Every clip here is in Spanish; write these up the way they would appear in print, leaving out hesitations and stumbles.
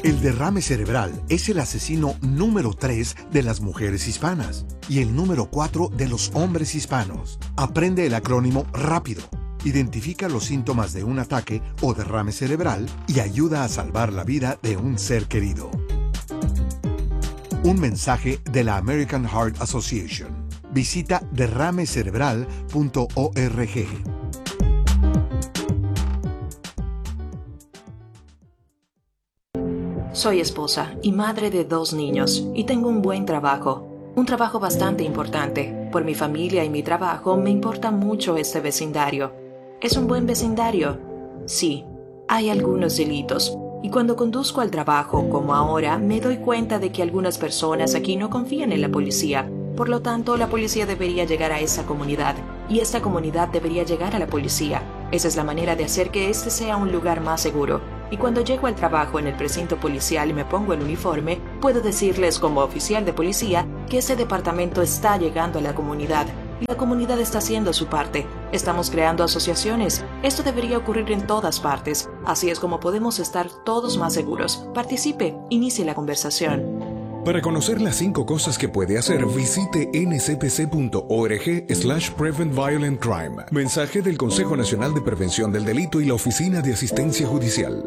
El derrame cerebral es el asesino número 3 de las mujeres hispanas y el número 4 de los hombres hispanos. Aprende el acrónimo rápido. Identifica los síntomas de un ataque o derrame cerebral y ayuda a salvar la vida de un ser querido. Un mensaje de la American Heart Association. Visita derramecerebral.org. Soy esposa y madre de 2 niños y tengo un buen trabajo. Un trabajo bastante importante. Por mi familia y mi trabajo me importa mucho este vecindario. ¿Es un buen vecindario? Sí, hay algunos delitos. Y cuando conduzco al trabajo, como ahora, me doy cuenta de que algunas personas aquí no confían en la policía. Por lo tanto, la policía debería llegar a esa comunidad. Y esta comunidad debería llegar a la policía. Esa es la manera de hacer que este sea un lugar más seguro. Y cuando llego al trabajo en el precinto policial y me pongo el uniforme, puedo decirles como oficial de policía que ese departamento está llegando a la comunidad. Y la comunidad está haciendo su parte. Estamos creando asociaciones. Esto debería ocurrir en todas partes. Así es como podemos estar todos más seguros. Participe, inicie la conversación. Para conocer las 5 cosas que puede hacer, visite ncpc.org/Prevent Violent Crime. Mensaje del Consejo Nacional de Prevención del Delito y la Oficina de Asistencia Judicial.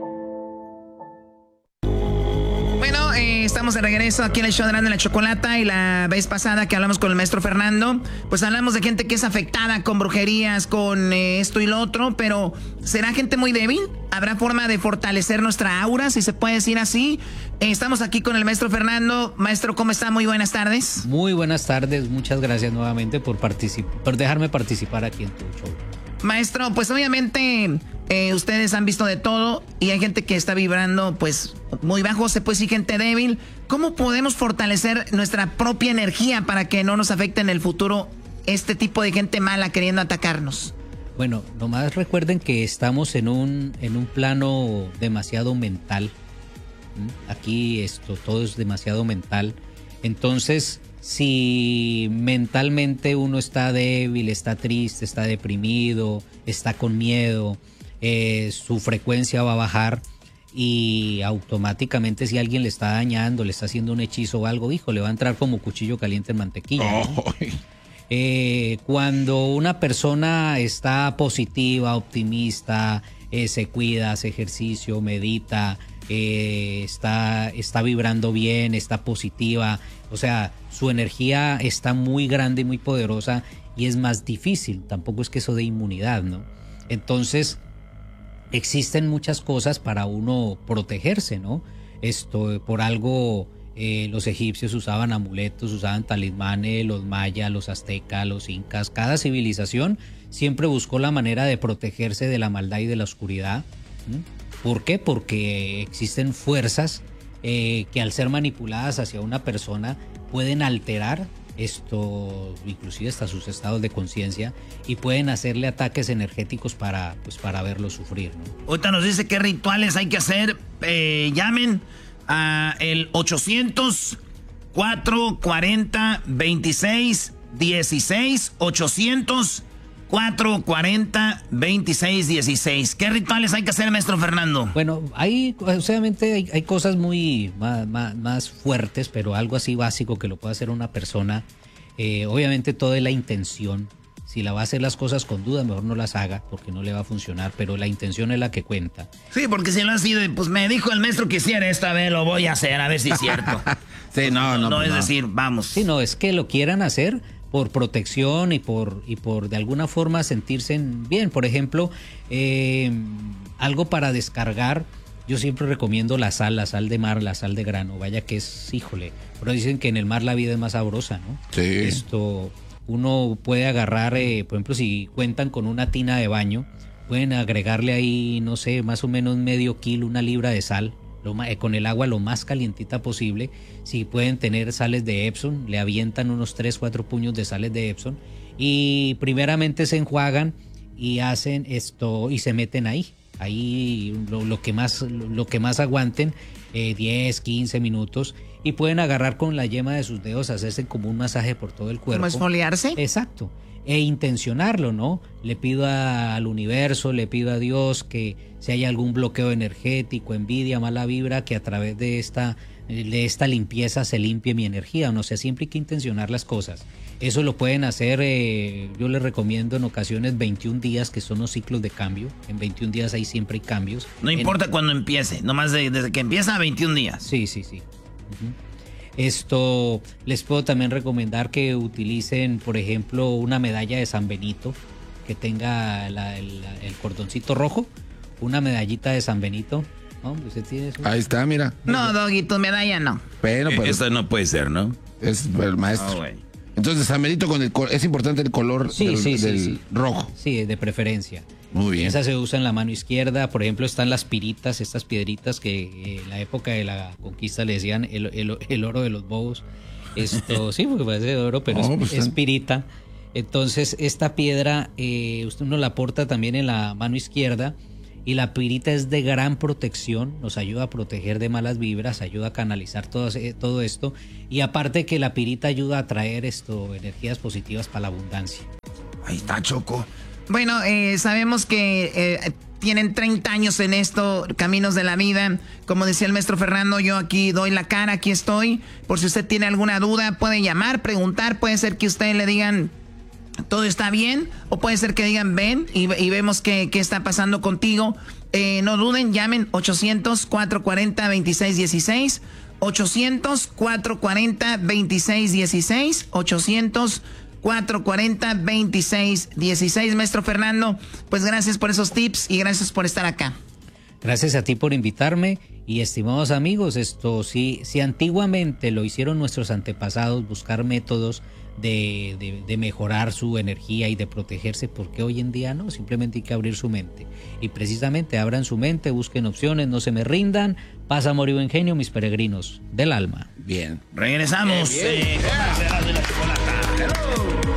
Bueno, estamos de regreso aquí en el show de Erasmo y la Chocolata, y la vez pasada que hablamos con el maestro Fernando, pues hablamos de gente que es afectada con brujerías, con esto y lo otro, pero ¿será gente muy débil? ¿Habrá forma de fortalecer nuestra aura, si se puede decir así? Estamos aquí con el maestro Fernando. Maestro, ¿cómo está? Muy buenas tardes. Muy buenas tardes, muchas gracias nuevamente por dejarme participar aquí en tu show. Maestro, pues obviamente ustedes han visto de todo y hay gente que está vibrando pues muy bajo, se puede decir gente débil. ¿Cómo podemos fortalecer nuestra propia energía para que no nos afecte en el futuro este tipo de gente mala queriendo atacarnos? Bueno, nomás recuerden que estamos en un plano demasiado mental. Aquí todo es demasiado mental. Entonces, si mentalmente uno está débil, está triste, está deprimido, está con miedo, su frecuencia va a bajar y automáticamente si alguien le está dañando, le está haciendo un hechizo o algo, hijo, le va a entrar como cuchillo caliente en mantequilla. ¿No? Cuando una persona está positiva, optimista, se cuida, hace ejercicio, medita, está vibrando bien, está positiva, o sea, su energía está muy grande y muy poderosa y es más difícil, tampoco es que eso dé inmunidad, ¿no? Entonces, existen muchas cosas para uno protegerse, ¿no? Por algo los egipcios usaban amuletos, usaban talismanes, los mayas, los aztecas, los incas, cada civilización siempre buscó la manera de protegerse de la maldad y de la oscuridad. ¿Por qué? Porque existen fuerzas que al ser manipuladas hacia una persona pueden alterar inclusive hasta sus estados de conciencia, y pueden hacerle ataques energéticos para verlo sufrir, ¿no? Ahorita nos dice qué rituales hay que hacer. Llamen a el 800-440-2616, 800-440-2616. ¿Qué rituales hay que hacer, maestro Fernando? Bueno, obviamente hay cosas muy más fuertes, pero algo así básico que lo puede hacer una persona. Obviamente todo es la intención. Si la va a hacer las cosas con duda, mejor no las haga, porque no le va a funcionar, pero la intención es la que cuenta. Sí, porque si lo así, pues me dijo el maestro que hiciera esta vez, lo voy a hacer, a ver si es cierto. Sí, no es decir, vamos. Sí, no, es que lo quieran hacer por protección y por de alguna forma sentirse bien. Por ejemplo, algo para descargar, yo siempre recomiendo la sal de mar, la sal de grano. Vaya que es, híjole, pero dicen que en el mar la vida es más sabrosa, ¿no? Sí. Uno puede agarrar, por ejemplo, si cuentan con una tina de baño, pueden agregarle ahí, no sé, más o menos medio kilo, 1 libra de sal, con el agua lo más calientita posible. Si pueden tener sales de Epsom, le avientan unos 3-4 puños de sales de Epsom y primeramente se enjuagan y hacen esto y se meten ahí lo que más aguanten, 10-15 minutos, y pueden agarrar con la yema de sus dedos, hacerse como un masaje por todo el cuerpo. ¿Cómo esfoliarse? Exacto. e intencionarlo, ¿no? Le pido al universo, le pido a Dios que si hay algún bloqueo energético, envidia, mala vibra, que a través de esta limpieza se limpie mi energía, ¿no? O sea, siempre hay que intencionar las cosas. Eso lo pueden hacer, yo les recomiendo en ocasiones 21 días, que son los ciclos de cambio. En 21 días ahí siempre hay cambios. No importa cuándo empiece, nomás desde que empieza a 21 días. Sí. Esto, les puedo también recomendar que utilicen, por ejemplo, una medalla de San Benito, que tenga el cordoncito rojo, una medallita de San Benito. Hombre, usted tiene eso. Ahí está, mira. No, Doggy, tu medalla no. Bueno, pero esta no puede ser, ¿no? Es el maestro. Güey. Entonces, San Benito es importante el color del rojo. Sí, de preferencia. Muy bien. Esa se usa en la mano izquierda. Por ejemplo, están las piritas, estas piedritas que en la época de la conquista le decían el oro de los bobos. Esto sí, porque parece de oro, pero es pirita. Entonces, esta piedra uno la porta también en la mano izquierda. Y la pirita es de gran protección, nos ayuda a proteger de malas vibras, ayuda a canalizar todo esto. Y aparte que la pirita ayuda a traer energías positivas para la abundancia. Ahí está, Choco. Bueno, sabemos que tienen 30 años en esto, Caminos de la Vida. Como decía el maestro Fernando, yo aquí doy la cara, aquí estoy. Por si usted tiene alguna duda, puede llamar, preguntar. Puede ser que ustedes le digan... todo está bien, o puede ser que digan ven y vemos qué está pasando contigo. No duden, llamen 800-440-2616, 800-440-2616, 800-440-2616. Maestro Fernando, pues gracias por esos tips y gracias por estar acá. Gracias a ti por invitarme. Y estimados amigos, si antiguamente lo hicieron nuestros antepasados, buscar métodos de mejorar su energía y de protegerse, ¿por qué hoy en día no? Simplemente hay que abrir su mente. Y precisamente abran su mente, busquen opciones, no se me rindan. Paz, amor y buen genio, mis peregrinos del alma. Bien. Regresamos. Bien.